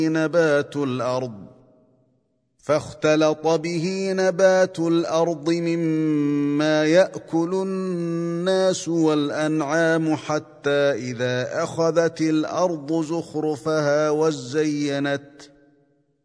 نبات الأرض فاختلط به نبات الأرض مما يأكل الناس والأنعام حتى إذا أخذت الأرض زخرفها